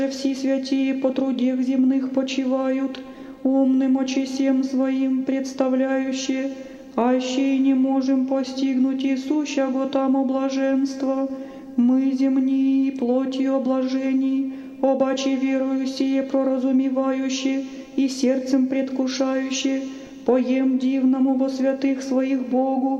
Все святые по трудех земных почивают, умным очи всем своим представляющие, аще и не можем постигнуть и сущего там блаженства. Мы земные плотью облажений, обаче верою сие проразумевающие и сердцем предвкушающие, поем дивному во святых своих Богу,